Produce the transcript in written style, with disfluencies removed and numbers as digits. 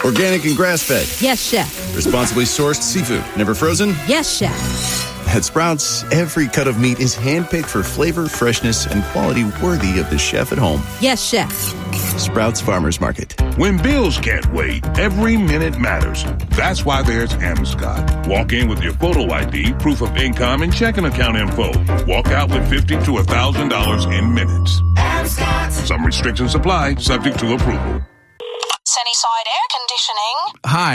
Organic and grass-fed. Yes, chef. Responsibly sourced seafood. Never frozen? Yes, chef. At Sprouts, every cut of meat is handpicked for flavor, freshness, and quality worthy of the chef at home. Yes, chef. Sprouts Farmers Market. When bills can't wait, every minute matters. That's why there's Amscot. Walk in with your photo ID, proof of income, and checking account info. Walk out with $50 to $1,000 in minutes. Amscot. Some restrictions apply, subject to approval. Sunnyside Air Conditioning. Hi.